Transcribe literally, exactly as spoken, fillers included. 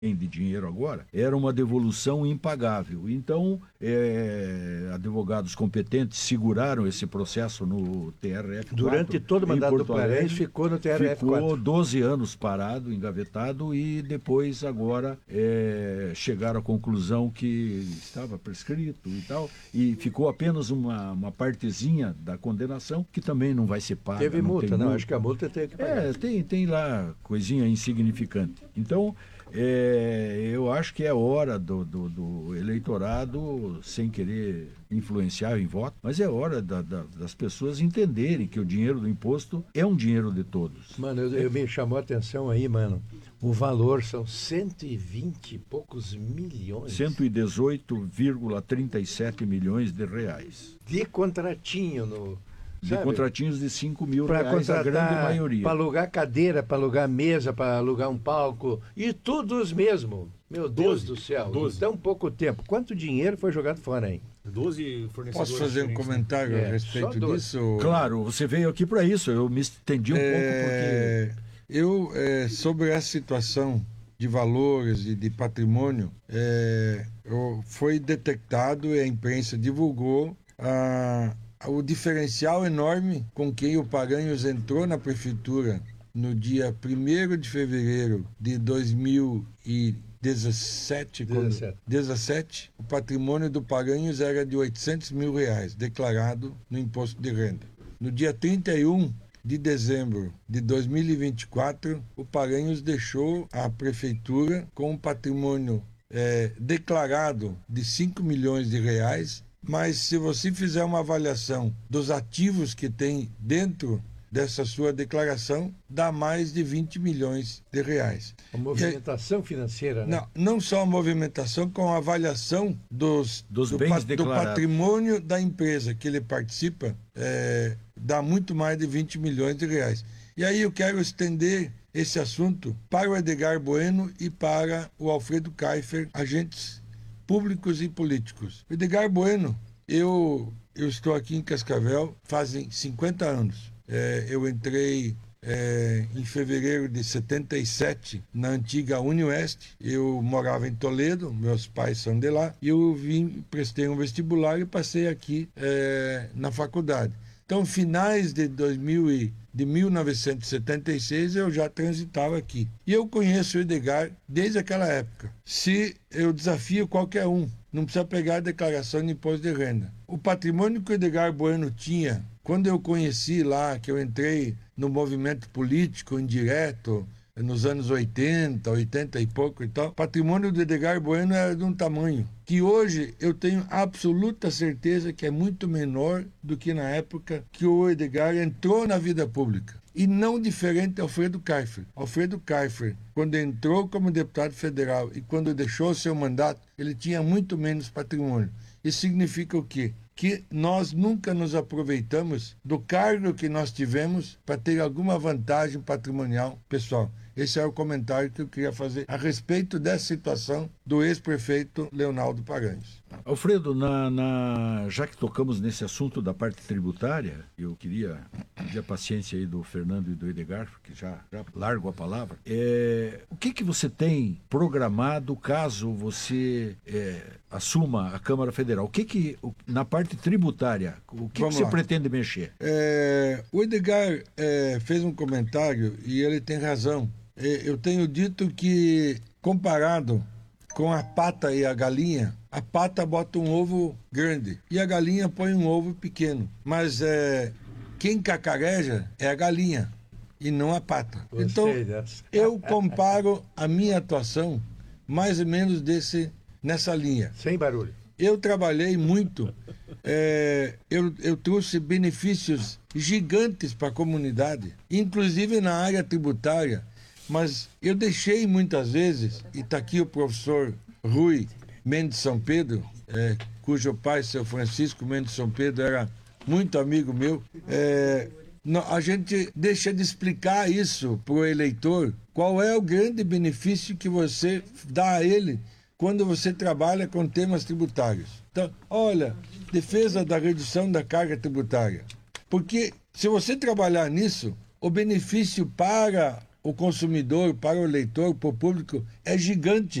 de dinheiro agora, era uma devolução impagável. Então, é, advogados competentes seguraram esse processo no T R F quatro. Durante todo o mandato do Paranhos ficou no T R F quatro. Ficou doze anos parado, engavetado, e depois agora é, chegaram à conclusão que estava prescrito e tal, e ficou apenas uma, uma partezinha da condenação, que também não vai ser paga. Teve não multa, tem não, multa. acho que a multa tem que pagar. É, tem, tem lá coisinha insignificante. Então, É, eu acho que é hora do, do, do eleitorado, sem querer influenciar em voto, mas é hora da, da, das pessoas entenderem que o dinheiro do imposto é um dinheiro de todos. Mano, eu, eu me chamou a atenção aí, mano. O valor são cento e vinte e poucos milhões. cento e dezoito vírgula trinta e sete milhões de reais. De contratinho no... De Sabe? contratinhos de cinco mil Pra reais, a grande maioria. Para alugar cadeira, para alugar mesa, para alugar um palco, e todos mesmo. Meu Deus do céu, doze. em tão pouco tempo. Quanto dinheiro foi jogado fora aí? doze fornecedores. Posso fazer um comentário É, a respeito só doze. disso? Claro, você veio aqui para isso, eu me estendi um É, pouco porque... Eu, é, sobre essa situação de valores e de patrimônio, é, eu- foi detectado e a imprensa divulgou a... o diferencial enorme com que o Paranhos entrou na prefeitura no dia primeiro de fevereiro de dois mil e dezessete, quando- dezessete. dezessete, o patrimônio do Paranhos era de oitocentos mil reais, declarado no imposto de renda. No dia trinta e um de dezembro de dois mil e vinte e quatro, o Paranhos deixou a prefeitura com um patrimônio eh, declarado de cinco milhões de reais. Mas se você fizer uma avaliação dos ativos que tem dentro dessa sua declaração, dá mais de vinte milhões de reais. A movimentação financeira, né? Não, não só a movimentação, com a avaliação dos, Dos do, bens pa- do declarados. patrimônio da empresa que ele participa, é, dá muito mais de vinte milhões de reais. E aí eu quero estender esse assunto para o Edgar Bueno e para o Alfredo Kiefer, agentes públicos e políticos. Edgar Bueno, eu, eu estou aqui em Cascavel fazem cinquenta anos. É, eu entrei é, em fevereiro de setenta e sete na antiga Unioeste. Eu morava em Toledo, meus pais são de lá, e eu vim, prestei um vestibular e passei aqui é, na faculdade. Então, finais de dois mil e de mil novecentos e setenta e seis eu já transitava aqui. E eu conheço o Edgar desde aquela época. Se eu desafio qualquer um, não precisa pegar a declaração de imposto de renda. O patrimônio que o Edgar Bueno tinha, quando eu conheci lá, que eu entrei no movimento político indireto, nos anos oitenta, oitenta e pouco e tal, o patrimônio do Edgar Bueno era de um tamanho que hoje eu tenho absoluta certeza que é muito menor do que na época que o Edgar entrou na vida pública. E não diferente de Alfredo Kiefer. Alfredo Kiefer, quando entrou como deputado federal e quando deixou seu mandato, ele tinha muito menos patrimônio. Isso significa o quê? Que nós nunca nos aproveitamos do cargo que nós tivemos para ter alguma vantagem patrimonial pessoal. Esse é o comentário que eu queria fazer a respeito dessa situação do ex-prefeito Leonardo Paranhos. Alfredo, na, na, já que tocamos nesse assunto da parte tributária, eu queria pedir a paciência aí do Fernando e do Edgar, porque já, já largo a palavra. É, o que, que você tem programado caso você é, assuma a Câmara Federal? O que que, o, na parte tributária, o que, que você lá. pretende mexer? É, o Edgar é, fez um comentário e ele tem razão. É, eu tenho dito que, comparado com a pata e a galinha, a pata bota um ovo grande e a galinha põe um ovo pequeno. Mas é, quem cacareja é a galinha e não a pata. Gostei Então, dessa. eu comparo a minha atuação mais ou menos desse, nessa linha. Sem barulho. Eu trabalhei muito, é, eu, eu trouxe benefícios gigantes para a comunidade, inclusive na área tributária, mas eu deixei muitas vezes, e está aqui o professor Rui Mendes São Pedro, é, cujo pai, seu Francisco Mendes São Pedro, era muito amigo meu, é, não, a gente deixa de explicar isso para o eleitor, qual é o grande benefício que você dá a ele quando você trabalha com temas tributários. Então, olha, defesa da redução da carga tributária. Porque se você trabalhar nisso, o benefício para o consumidor, para o leitor, para o público, é gigante.